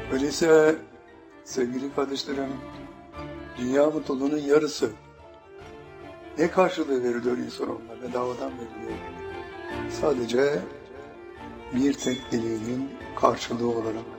Öyleyse sevgili kardeşlerim, dünya mutluluğunun yarısı. Ne karşılığı veriliyor insanoğluna? Bedavadan veriliyor. Sadece bir tek dileğinin karşılığı olarak.